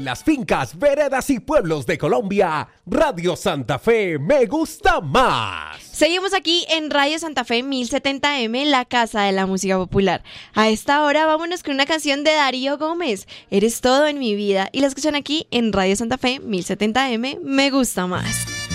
Las fincas, veredas y pueblos de Colombia, Radio Santa Fe me gusta más. Seguimos aquí en Radio Santa Fe 1070M, la casa de la música popular. A esta hora vámonos con una canción de Darío Gómez, Eres todo en mi vida, y la escuchan aquí en Radio Santa Fe 1070M, me gusta más.